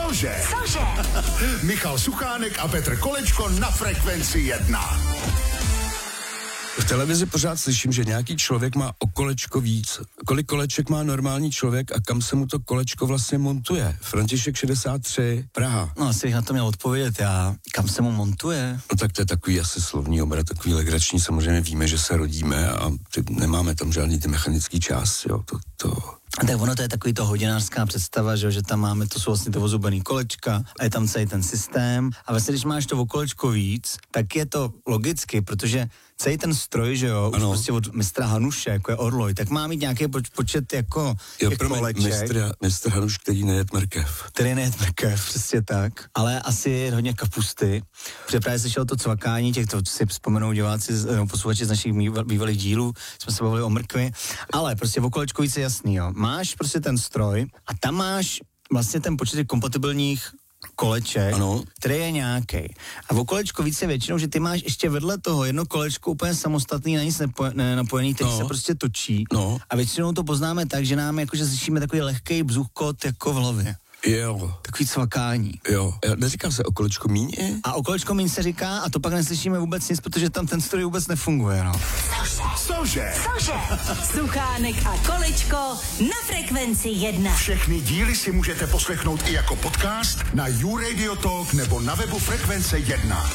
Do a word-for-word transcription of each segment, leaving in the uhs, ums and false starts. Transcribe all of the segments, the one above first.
Cože? Cože? Michal Suchánek a Petr Kolečko na Frekvenci jedna. V televizi pořád slyším, že nějaký člověk má o kolečko víc. Kolik koleček má normální člověk a kam se mu to kolečko vlastně montuje? František šedesát tři, Praha. No, asi bych na to měl odpovědět já. Kam se mu montuje? No tak to je takový asi slovní obrat, takový legrační. Samozřejmě víme, že se rodíme a ty, nemáme tam žádný ty mechanický části, jo, to, to... Tak ono to je takový to hodinářská představa, že, že tam máme, to jsou vlastně ty ozubený kolečka a je tam celý ten systém. A vlastně, když máš to o kolečko víc, tak je to logicky, protože celý ten stroj, že jo, ano. Už prostě od mistra Hanuše, jako je Orloj, tak má mít nějaký poč- počet jako jo, koleček. Mistr, mistr Hanuš, který nejet mrkev. Který nejet mrkev, přesně tak. Ale asi je hodně kapusty. Protože právě slyšel to cvakání, těch, to si vzpomenou diváci, no, posluchači z našich bývalých dílů, jsme se bavili o mrkvi, ale prostě o kolečko víc je jasný, jo. Máš prostě ten stroj a tam máš vlastně ten počet kompatibilních koleček, ano. Který je nějaký. A o kolečko více většinou, že ty máš ještě vedle toho jedno kolečko úplně samostatný, na nic nepo, ne, napojený, který no. se prostě točí. No. A většinou to poznáme tak, že nám jakože slyšíme takový lehkej bzuchkot jako v hlavě. Jo. Takový cvakání. Jo. Neříká se o kolečko míň? A o kolečko míň se říká a to pak neslyšíme vůbec nic, protože tam ten stroj vůbec nefunguje, no. Cože? Cože? Suchánek a Kolečko na Frekvenci jedna. Všechny díly si můžete poslechnout i jako podcast na YouRadio Talk nebo na webu Frekvence jedna.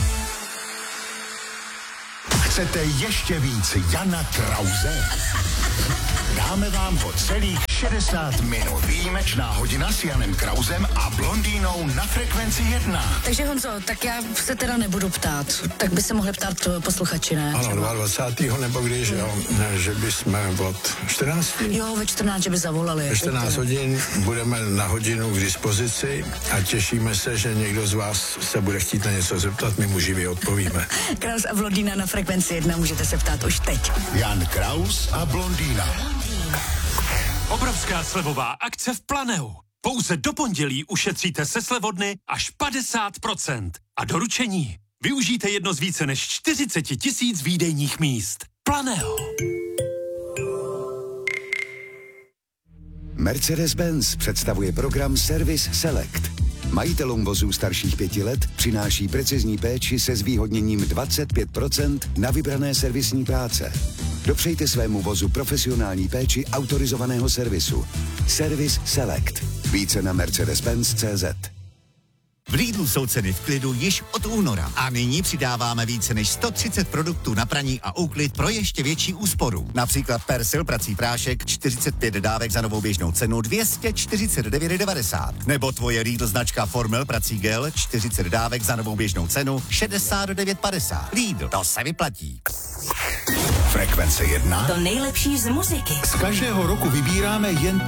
Chcete ještě víc Jana Krause? Dáme vám ho celých šedesát minut. Výjimečná hodina s Janem Krausem a blondýnou na Frekvenci jedna. Takže Honzo, tak já se teda nebudu ptát. Tak by se mohli ptát posluchači, ne? Ano, dvacátého nebo když, jo, ne, že bychom od čtrnácti. Jo, ve čtrnáct, že by zavolali. Ve čtrnáct hodin budeme na hodinu k dispozici a těšíme se, že někdo z vás se bude chtít na něco zeptat, my mu živě odpovíme. Kraus a blondýna na Frekvenci jedna, můžete se ptát už teď. Jan Kraus a blondýna. Obrovská slevová akce v Planeu. Pouze do pondělí ušetříte se slevodny až padesát procent. A doručení využijte jedno z více než čtyřicet tisíc výdejních míst. Planeu. Mercedes-Benz představuje program Service Select. Majitelům vozů starších pěti let přináší precizní péči se zvýhodněním dvacet pět procent na vybrané servisní práce. Dopřejte svému vozu profesionální péči autorizovaného servisu. Service Select. Více na mercedes benz tečka cé zet. V Lidlu jsou ceny v klidu již od února a nyní přidáváme více než sto třicet produktů na praní a úklid pro ještě větší úsporu. Například Persil prací prášek čtyřicet pět dávek za novou běžnou cenu dvě stě čtyřicet devět devadesát. Nebo tvoje Lidl značka Formel prací gel čtyřicet dávek za novou běžnou cenu šedesát devět padesát. Lidl, to se vyplatí. Frekvence jedna. To nejlepší z muziky. Z každého roku vybíráme jen